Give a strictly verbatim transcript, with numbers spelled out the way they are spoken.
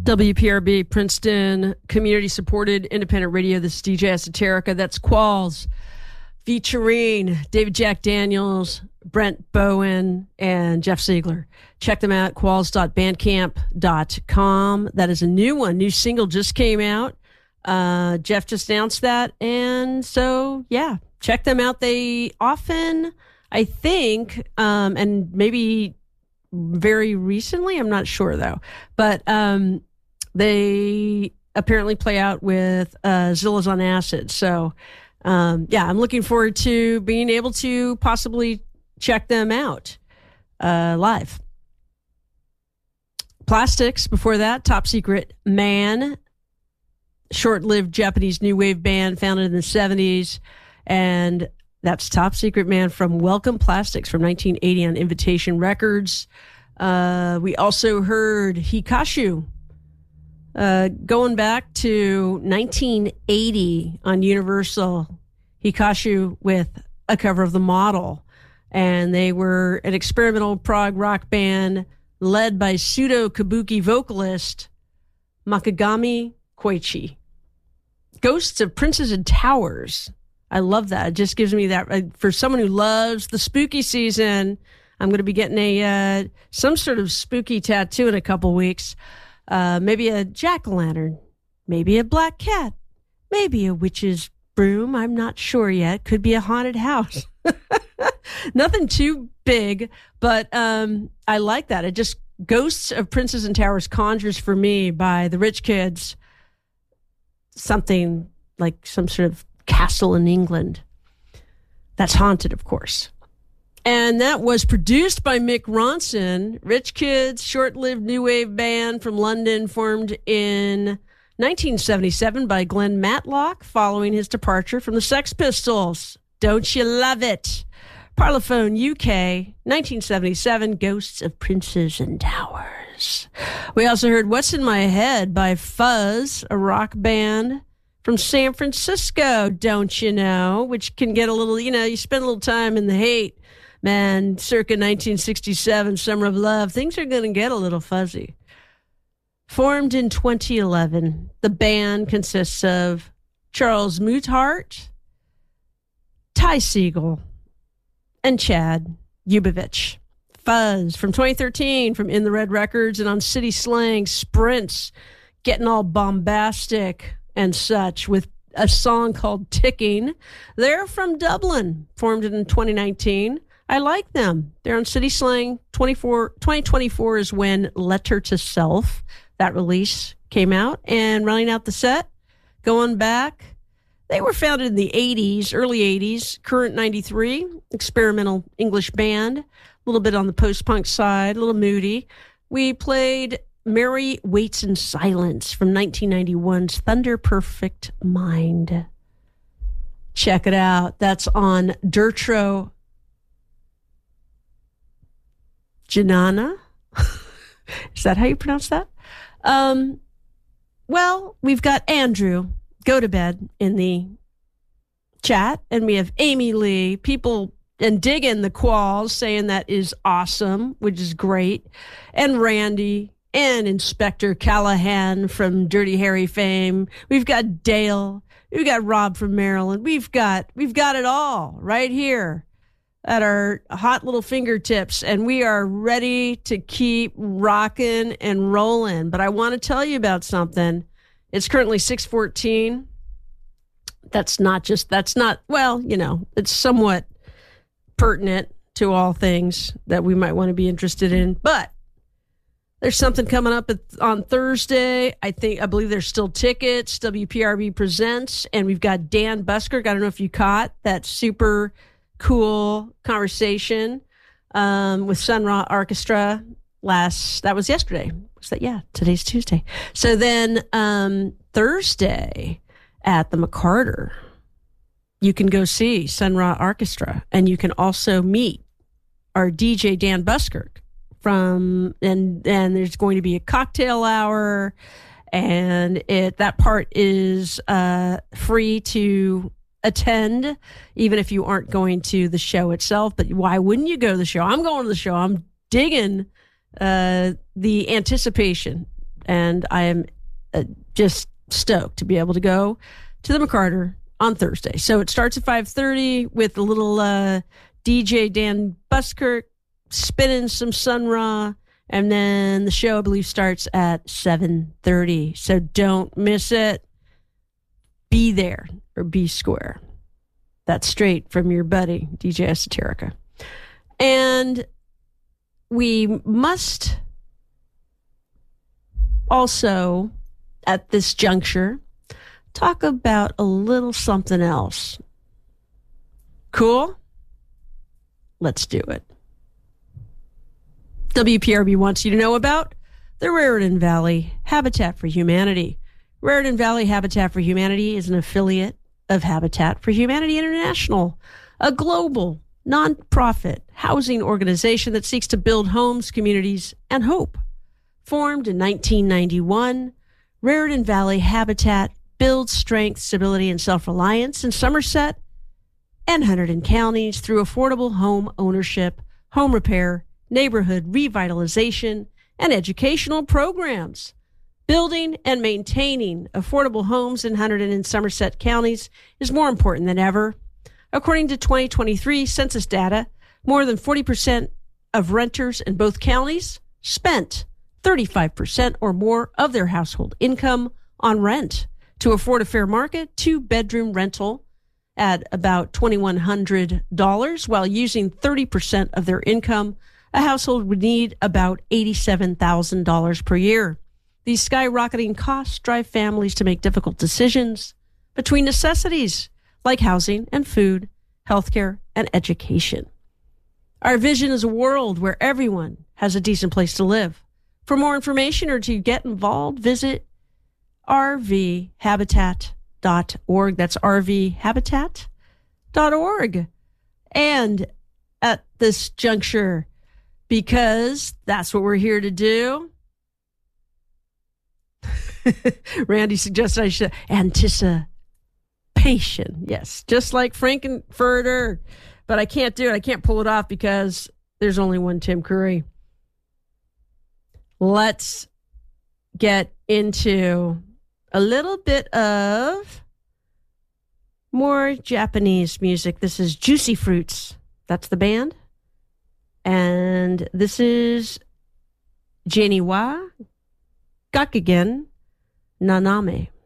W P R B, Princeton, community-supported independent radio. This is D J Esoterica. That's Qualls, featuring David Jack Daniels, Brent Bowen, and Jeff Ziegler. Check them out, qualls dot bandcamp dot com. That is a new one. New single just came out. Uh, Jeff just announced that. And so, yeah, check them out. They often, I think, um, and maybe very recently, I'm not sure though, but um, they apparently play out with uh, Zillas on Acid. So, um, yeah, I'm looking forward to being able to possibly check them out uh, live. Plastics, before that, Top Secret Man, short-lived Japanese new wave band founded in the seventies. And that's Top Secret Man from Welcome Plastics from nineteen eighty on Invitation Records. Uh, we also heard Hikashu, uh, going back to nineteen eighty on Universal. Hikashu with a cover of The Model. And they were an experimental prog rock band led by pseudo kabuki vocalist Makagami Koichi. Ghosts of Princes and Towers. I love that. It just gives me that. For someone who loves the spooky season, I'm going to be getting a uh, some sort of spooky tattoo in a couple weeks. Uh, maybe a jack-o'-lantern. Maybe a black cat. Maybe a witch's broom. I'm not sure yet. Could be a haunted house. Nothing too big, but um, I like that. It just, Ghosts of Princes and Towers conjures for me by the Rich Kids something like some sort of castle in England that's haunted, of course. And that was produced by Mick Ronson. Rich Kids, short-lived new wave band from London, formed in nineteen seventy-seven by Glenn Matlock following his departure from the Sex Pistols. Don't you love it? Parlophone U K, nineteen seventy-seven, Ghosts of Princes and Towers. We also heard What's in My Head by Fuzz, a rock band from San Francisco, don't you know, which can get a little, you know, you spend a little time in the hate, man, circa nineteen sixty-seven, Summer of Love, things are going to get a little fuzzy. Formed in twenty eleven, the band consists of Charles Muthart, Ty Siegel, and Chad Ubovich. Fuzz from twenty thirteen from In the Red Records and on City Slang, Sprints, getting all bombastic and such with a song called Ticking. They're from Dublin, formed in twenty nineteen. I like them. They're on City Slang. twenty-four, twenty twenty-four is when Letter to Self, that release, came out. And running out the set, going back, they were founded in the eighties, early eighties, Current ninety-three, experimental English band, a little bit on the post-punk side, a little moody. We played Mary Waits in Silence from nineteen ninety-one's Thunder Perfect Mind. Check it out. That's on Dirtro Janana. Is that how you pronounce that? Um, well, we've got Andrew Go to Bed in the chat, and we have Amy Lee, people and digging the Qualls, saying that is awesome, which is great, and Randy and Inspector Callahan from Dirty Harry fame. We've got Dale, we've got Rob from Maryland, we've got we've got it all right here at our hot little fingertips, and we are ready to keep rocking and rolling. But I want to tell you about something. It's currently six fourteen. That's not just, that's not, well, you know, it's somewhat pertinent to all things that we might want to be interested in. But there's something coming up at, on Thursday. I think, I believe there's still tickets. W P R B presents, and we've got Dan Buskirk. I don't know if you caught that super cool conversation um, with Sun Ra Orchestra last, that was yesterday. Was that, yeah, today's Tuesday. So then um, Thursday at the McCarter, you can go see Sun Ra Orchestra, and you can also meet our D J Dan Buskirk from, and and there's going to be a cocktail hour, and it that part is uh, free to attend, even if you aren't going to the show itself. But why wouldn't you go to the show? I'm going to the show. I'm digging uh, the anticipation and I am uh, just stoked to be able to go to the McCarter on Thursday. So it starts at five thirty with a little uh, D J Dan Buskirk spinning some Sun Ra, and then the show, I believe, starts at seven thirty. So don't miss it. Be there or be square. That's straight from your buddy, D J Esoterica. And we must also, at this juncture, talk about a little something else. Cool? Let's do it. W P R B wants you to know about the Raritan Valley Habitat for Humanity. Raritan Valley Habitat for Humanity is an affiliate of Habitat for Humanity International, a global, nonprofit housing organization that seeks to build homes, communities, and hope. Formed in nineteen ninety-one, Raritan Valley Habitat builds strength, stability, and self-reliance in Somerset and Hunterdon counties through affordable home ownership, home repair, neighborhood revitalization, and educational programs. Building and maintaining affordable homes in Hunterdon and Somerset counties is more important than ever. According to twenty twenty-three census data, more than forty percent of renters in both counties spent thirty-five percent or more of their household income on rent. To afford a fair market, two-bedroom rental at about two thousand one hundred dollars, while using thirty percent of their income, a household would need about eighty-seven thousand dollars per year. These skyrocketing costs drive families to make difficult decisions between necessities like housing and food, healthcare, and education. Our vision is a world where everyone has a decent place to live. For more information or to get involved, visit r v habitat dot org. That's r v habitat dot org. And at this juncture, because that's what we're here to do, Randy suggested I should anticipation. Yes, just like Frankenfurter. But I can't do it. I can't pull it off because there's only one Tim Curry. Let's get into a little bit of more Japanese music. This is Juicy Fruits. That's the band. And this is Janiwa Gakugen Naname.